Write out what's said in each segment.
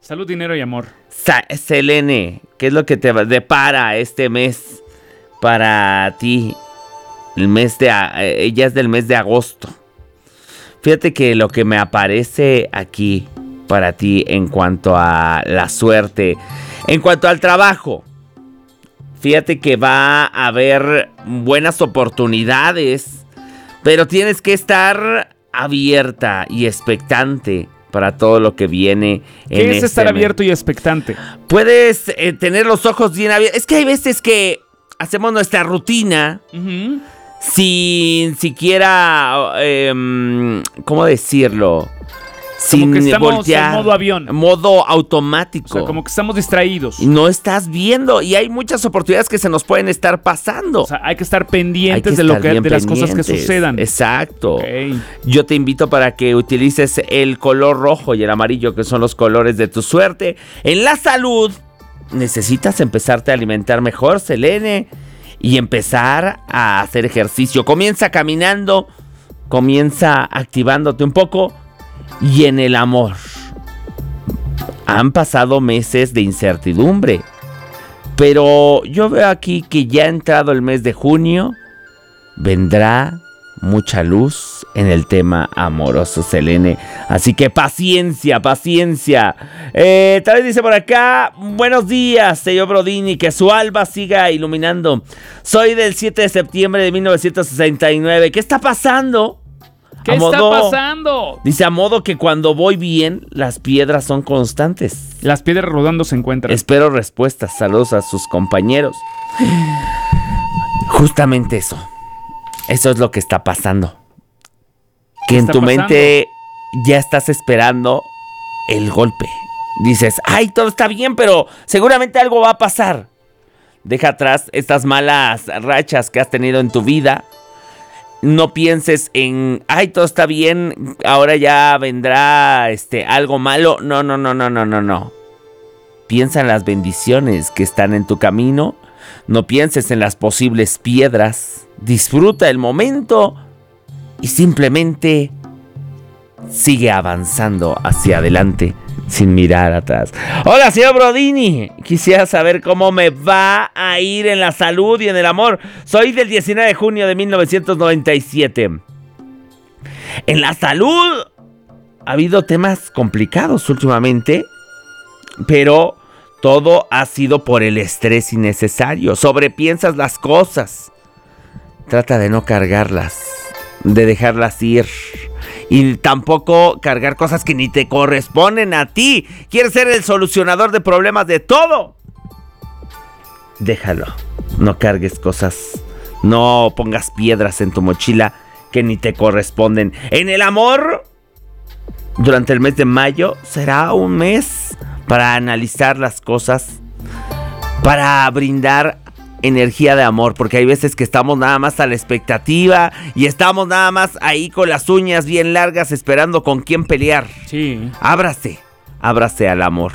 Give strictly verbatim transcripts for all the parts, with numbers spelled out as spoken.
Salud, dinero y amor. Sa- Selene, ¿qué es lo que te depara este mes para ti? El mes de... Ella es del mes de agosto. Fíjate que lo que me aparece aquí para ti en cuanto a la suerte, en cuanto al trabajo, fíjate que va a haber buenas oportunidades, pero tienes que estar abierta y expectante para todo lo que viene. ¿Qué en es este estar mes. abierto y expectante? Puedes eh, tener los ojos bien abiertos. Es que hay veces que hacemos nuestra rutina Uh-huh. sin siquiera, eh, ¿cómo decirlo? Como Sin que estamos voltear. en modo avión. Modo automático. O sea, como que estamos distraídos. Y no estás viendo. Y hay muchas oportunidades que se nos pueden estar pasando. O sea, hay que estar pendientes Hay que de, lo estar que, bien de las cosas que pendientes. sucedan. Exacto. Ok. Yo te invito para que utilices el color rojo y el amarillo, que son los colores de tu suerte. En la salud, necesitas empezarte a alimentar mejor, Selene, y empezar a hacer ejercicio. Comienza caminando, comienza activándote un poco. Y en el amor, han pasado meses de incertidumbre, pero yo veo aquí que ya ha entrado el mes de junio, vendrá mucha luz en el tema amoroso, Selene. Así que paciencia, paciencia. Eh, tal vez dice por acá, buenos días, señor Brodini, que su alba siga iluminando. Soy del siete de septiembre de mil novecientos sesenta y nueve. ¿Qué está pasando? ¿Qué A está modo- pasando? Dice, a modo que cuando voy bien, las piedras son constantes. Las piedras rodando se encuentran. Espero respuestas. Saludos a sus compañeros. Justamente eso. Eso es lo que está pasando. Que ¿Qué en está tu pasando? mente ya estás esperando el golpe. Dices, ay, todo está bien, pero seguramente algo va a pasar. Deja atrás estas malas rachas que has tenido en tu vida. No pienses en, ay, todo está bien, ahora ya vendrá este, algo malo. No, no, no, no, no, no, no. Piensa en las bendiciones que están en tu camino. No pienses en las posibles piedras. Disfruta el momento y simplemente sigue avanzando hacia adelante sin mirar atrás. Hola, señor Brodini. Quisiera saber cómo me va a ir en la salud y en el amor. Soy del diecinueve de junio de mil novecientos noventa y siete. En la salud ha habido temas complicados últimamente, pero todo ha sido por el estrés innecesario. Sobrepiensas las cosas. Trata de no cargarlas, de dejarlas ir. Y tampoco cargar cosas que ni te corresponden a ti. ¿Quieres ser el solucionador de problemas de todo? Déjalo. No cargues cosas. No pongas piedras en tu mochila que ni te corresponden. En el amor, durante el mes de mayo, será un mes para analizar las cosas, para brindar energía de amor, porque hay veces que estamos nada más a la expectativa y estamos nada más ahí con las uñas bien largas esperando con quién pelear. Sí. Ábrase, ábrase al amor.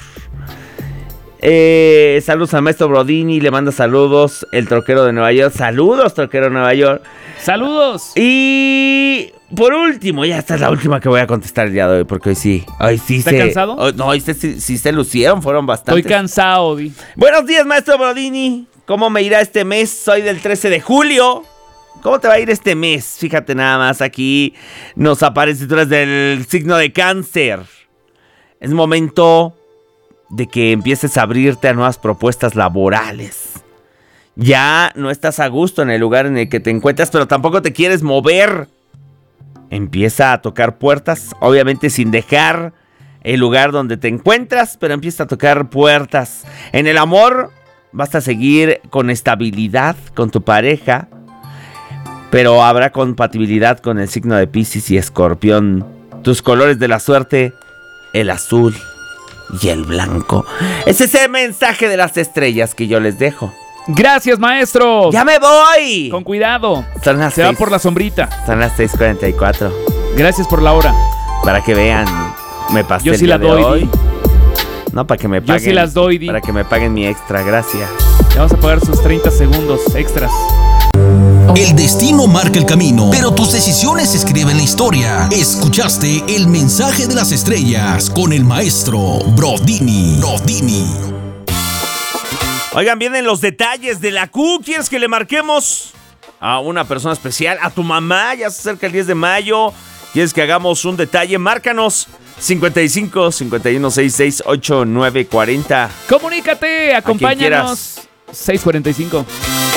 Eh, saludos al maestro Brodini, le manda saludos el troquero de Nueva York. Saludos, troquero de Nueva York. ¡Saludos! Y por último, ya esta es la última que voy a contestar el día de hoy, porque hoy sí, hoy sí ¿Está se... cansado? Hoy, no, hoy sí, sí, sí se lucieron, fueron bastantes. Estoy cansado, Di. Buenos días, maestro Brodini. ¿Cómo me irá este mes? Soy del trece de julio. ¿Cómo te va a ir este mes? Fíjate nada más, aquí nos aparece, tú eres del signo de Cáncer. Es momento de que empieces a abrirte a nuevas propuestas laborales. Ya no estás a gusto en el lugar en el que te encuentras, pero tampoco te quieres mover. Empieza a tocar puertas, obviamente sin dejar el lugar donde te encuentras, pero empieza a tocar puertas. En el amor, vas a seguir con estabilidad con tu pareja, pero habrá compatibilidad con el signo de Piscis y Escorpión. Tus colores de la suerte, el azul y el blanco. Ese es el mensaje de las estrellas que yo les dejo. Gracias, maestro. ¡Ya me voy! Con cuidado. Son las Se va seis- por la sombrita. Son las seis cuarenta y cuatro. Gracias por la hora. Para que vean, me pasé Yo el sí día la de doy, hoy. Di. No, para que me Yo paguen. sí las doy, Di. Para que me paguen mi extra, gracias. Le vamos a pagar sus treinta segundos extras. El destino marca el camino, pero tus decisiones escriben la historia. Escuchaste el mensaje de las estrellas con el maestro Brodini. Brodini. Oigan, vienen los detalles de la Q. ¿Quieres que le marquemos a una persona especial? A tu mamá, ya se acerca el diez de mayo. ¿Quieres que hagamos un detalle? Márcanos. cincuenta y cinco, cincuenta y uno, sesenta y seis, ochenta y nueve, cuarenta. Comunícate, acompáñanos. seiscientos cuarenta y cinco.